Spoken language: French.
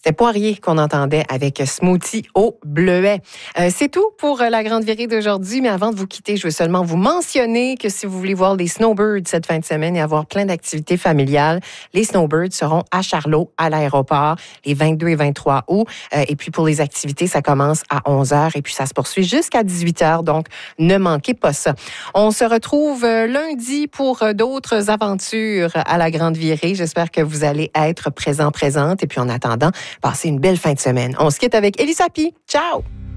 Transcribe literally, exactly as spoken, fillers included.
C'était Poirier qu'on entendait avec Smoothie au bleuet. Euh, c'est tout pour la grande virée d'aujourd'hui, mais avant de vous quitter, je veux seulement vous mentionner que si vous voulez voir les snowbirds cette fin de semaine et avoir plein d'activités familiales, les snowbirds seront à Charlot, à l'aéroport, les vingt-deux et vingt-trois août. Euh, et puis pour les activités, ça commence à onze heures et puis ça se poursuit jusqu'à dix-huit heures, donc ne manquez pas ça. On se retrouve lundi pour d'autres aventures à la grande virée. J'espère que vous allez être présents, présentes. Et puis en attendant, passez une belle fin de semaine. On se quitte avec Élie Sapi. Ciao!